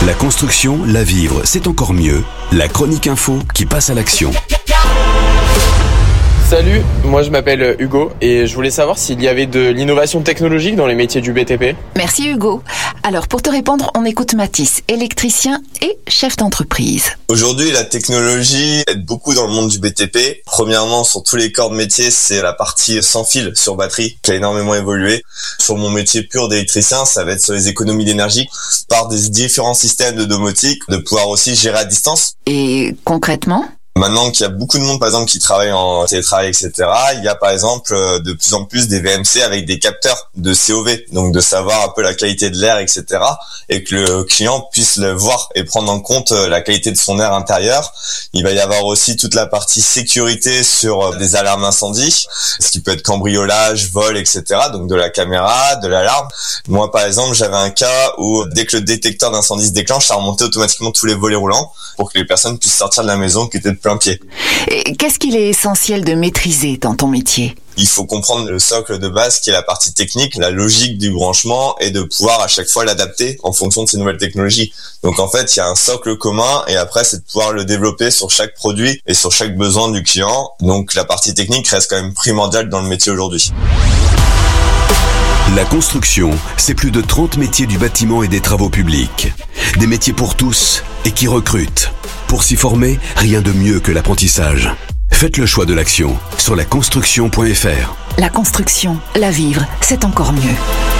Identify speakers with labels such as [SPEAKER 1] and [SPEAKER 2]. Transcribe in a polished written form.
[SPEAKER 1] La construction, la vivre, c'est encore mieux. La chronique info qui passe à l'action.
[SPEAKER 2] Salut, moi je m'appelle Hugo et je voulais savoir s'il y avait de l'innovation technologique dans les métiers du BTP.
[SPEAKER 3] Merci Hugo. Alors pour te répondre, on écoute Mathis, électricien et chef d'entreprise.
[SPEAKER 4] Aujourd'hui, la technologie aide beaucoup dans le monde du BTP. Premièrement, sur tous les corps de métier, c'est la partie sans fil sur batterie qui a énormément évolué. Sur mon métier pur d'électricien, ça va être sur les économies d'énergie par des différents systèmes de domotique, de pouvoir aussi gérer à distance.
[SPEAKER 3] Et concrètement ?
[SPEAKER 4] Maintenant qu'il y a beaucoup de monde, par exemple, qui travaille en télétravail, etc., il y a, par exemple, de plus en plus des VMC avec des capteurs de COV, donc de savoir un peu la qualité de l'air, etc., et que le client puisse le voir et prendre en compte la qualité de son air intérieur. Il va y avoir aussi toute la partie sécurité sur des alarmes incendie, ce qui peut être cambriolage, vol, etc., donc de la caméra, de l'alarme. Moi, par exemple, j'avais un cas où dès que le détecteur d'incendie se déclenche, ça remontait automatiquement tous les volets roulants pour que les personnes puissent sortir de la maison qui était de plein pied.
[SPEAKER 3] Et qu'est-ce qu'il est essentiel de maîtriser dans ton métier ?
[SPEAKER 4] Il faut comprendre le socle de base qui est la partie technique, la logique du branchement et de pouvoir à chaque fois l'adapter en fonction de ces nouvelles technologies. Donc en fait, il y a un socle commun et après c'est de pouvoir le développer sur chaque produit et sur chaque besoin du client. Donc la partie technique reste quand même primordiale dans le métier aujourd'hui.
[SPEAKER 1] La construction, c'est plus de 30 métiers du bâtiment et des travaux publics. Des métiers pour tous et qui recrutent. Pour s'y former, rien de mieux que l'apprentissage. Faites le choix de l'action sur laconstruction.fr.
[SPEAKER 3] La construction, la vivre, c'est encore mieux.